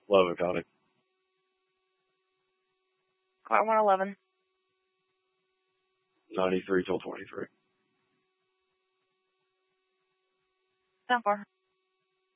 Logan County. Car 111. 93 till 23. 10-4.